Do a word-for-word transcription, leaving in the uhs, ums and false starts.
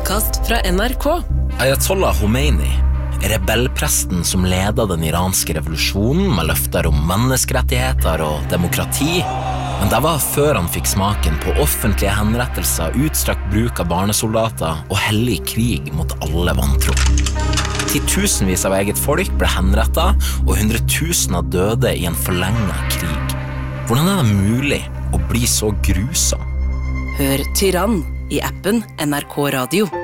podcast fra N R K. Ayatollah Khomeini, rebellpresten som leder den iranske revolusjonen med løfter om menneskerettigheter og demokrati, men det var før han fikk smaken på offentlige henrettelser, utstrakt bruk av barnesoldater og hellig krig mot alle vantro. Titusenvis av eget folk ble henrettet, og hundretusener døde i en forlenget krig. Hvordan er det mulig å bli så grusom? Hør Tyrann i appen N R K Radio.